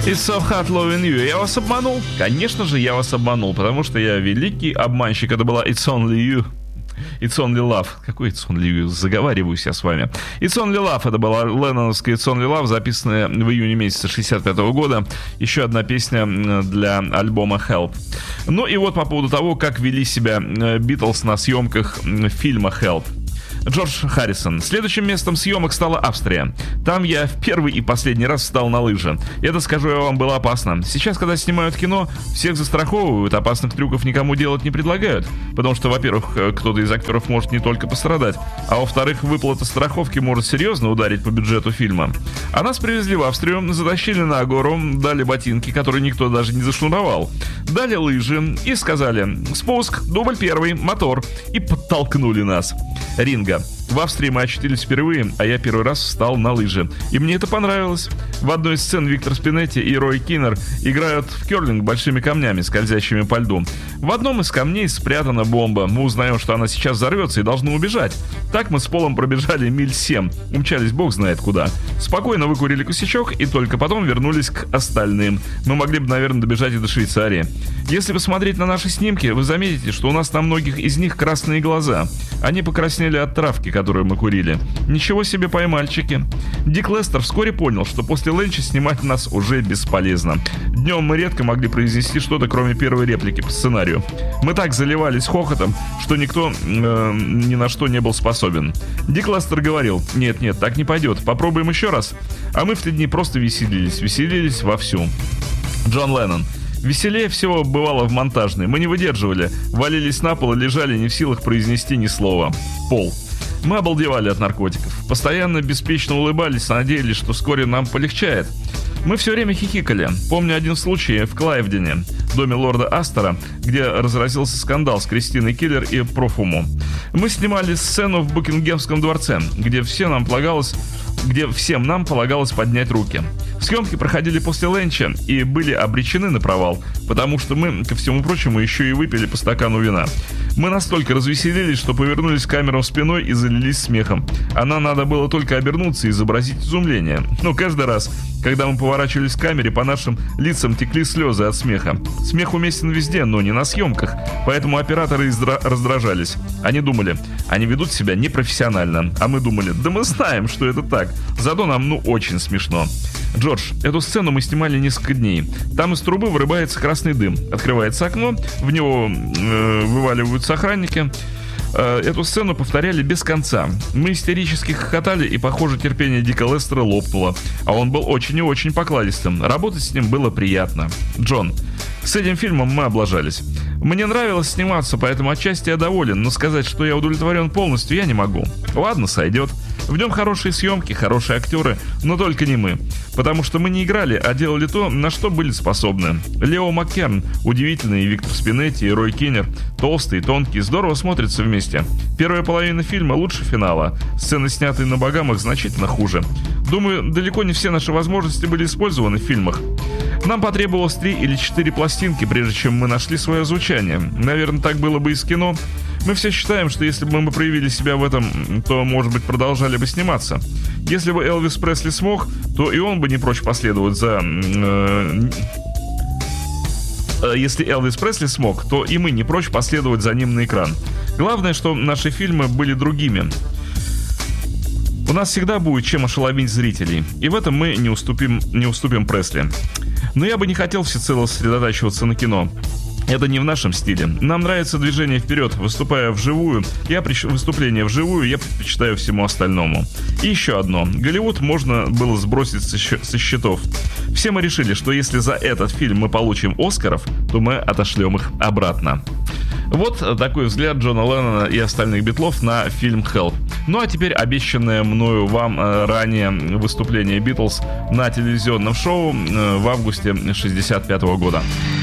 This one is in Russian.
It's so hot loving you. Я вас обманул? Конечно же, я вас обманул, потому что я великий обманщик. Это была It's Only You. It's Only Love. Какой It's Only You? Заговариваюсь я с вами. It's Only Love. Это была ленноновская It's Only Love, записанная в июне месяца 65 года. Еще одна песня для альбома Help. Ну и вот по поводу того, как вели себя Битлз на съемках фильма Help. Джордж Харрисон. Следующим местом съемок стала Австрия. Там я в первый и последний раз встал на лыжи. Это, скажу я вам, было опасно. Сейчас, когда снимают кино, всех застраховывают, опасных трюков никому делать не предлагают. Потому что, во-первых, кто-то из актеров может не только пострадать, а во-вторых, выплата страховки может серьезно ударить по бюджету фильма. А нас привезли в Австрию, затащили на гору, дали ботинки, которые никто даже не зашнуровал, дали лыжи и сказали: спуск, дубль первый, мотор, и подтолкнули нас. Ринго. В Австрии мы очутились впервые, а я первый раз встал на лыжи. И мне это понравилось. В одной из сцен Виктор Спинетти и Рой Киннер играют в керлинг большими камнями, скользящими по льду. В одном из камней спрятана бомба. Мы узнаем, что она сейчас взорвется и должны убежать. Так мы с Полом пробежали миль 7. Умчались бог знает куда. Спокойно выкурили косячок и только потом вернулись к остальным. Мы могли бы, наверное, добежать и до Швейцарии. Если посмотреть на наши снимки, вы заметите, что у нас на многих из них красные глаза. Они покраснели от травки, которую мы курили. Ничего себе поймальчики. Дик Лестер вскоре понял, что после ленча снимать нас уже бесполезно. Днем мы редко могли произнести что-то, кроме первой реплики по сценарию. Мы так заливались хохотом, что никто ни на что не был способен. Дик Лестер говорил: нет, так не пойдет, попробуем еще раз. А мы в те дни просто веселились вовсю. Джон Леннон. Веселее всего бывало в монтажной. Мы не выдерживали, валились на пол и лежали не в силах произнести ни слова. Пол. Мы обалдевали от наркотиков. Постоянно беспечно улыбались, надеялись, что вскоре нам полегчает. Мы все время хихикали. Помню один случай в Клайвдене, доме лорда Астера, где разразился скандал с Кристиной Киллер и Профуму. Мы снимали сцену в Букингемском дворце, где всем нам полагалось поднять руки. Съемки проходили после ленча и были обречены на провал, потому что мы, ко всему прочему, еще и выпили по стакану вина. Мы настолько развеселились, что повернулись к камерам спиной и залились смехом. А нам надо было только обернуться и изобразить изумление. Но каждый раз, когда мы поворачивались к камере, по нашим лицам текли слезы от смеха. Смех уместен везде, но не на съемках, поэтому операторы раздражались. Они думали, они ведут себя непрофессионально, а мы думали, да мы знаем, что это так, зато нам очень смешно. Джордж, эту сцену мы снимали несколько дней. Там из трубы вырывается красный дым. Открывается окно, в него вываливаются охранники. Эту сцену повторяли без конца. Мы истерически хохотали, и, похоже, терпение Дика Лестера лопнуло. А он был очень и очень покладистым. Работать с ним было приятно. Джон. С этим фильмом мы облажались. Мне нравилось сниматься, поэтому отчасти я доволен, но сказать, что я удовлетворен полностью, я не могу. Ладно, сойдет. В нем хорошие съемки, хорошие актеры, но только не мы. Потому что мы не играли, а делали то, на что были способны. Лео Маккерн, удивительный, и Виктор Спинетти, и Рой Киннер, толстый, тонкий, здорово смотрятся вместе. Первая половина фильма лучше финала. Сцены, снятые на Багамах, значительно хуже. Думаю, далеко не все наши возможности были использованы в фильмах. Нам потребовалось 3 или 4 пластинки, прежде чем мы нашли свое звучание. Наверное, так было бы и с кино. Мы все считаем, что если бы мы проявили себя в этом, то, может быть, продолжали бы сниматься. Если бы Элвис Пресли смог, то и он бы не прочь последовать за... Если Элвис Пресли смог, то и мы не прочь последовать за ним на экран. Главное, что наши фильмы были другими. У нас всегда будет чем ошеломить зрителей, и в этом мы не уступим Пресли. Но я бы не хотел всецело сосредотачиваться на кино. Это не в нашем стиле. Нам нравится движение вперед, выступая вживую. Выступление вживую я предпочитаю всему остальному. И еще одно. Голливуд можно было сбросить со счетов. Все мы решили, что если за этот фильм мы получим Оскаров, то мы отошлем их обратно. Вот такой взгляд Джона Леннона и остальных Битлов на фильм «Help». Ну а теперь обещанное мною вам ранее выступление Битлз на телевизионном шоу в августе 1965 года.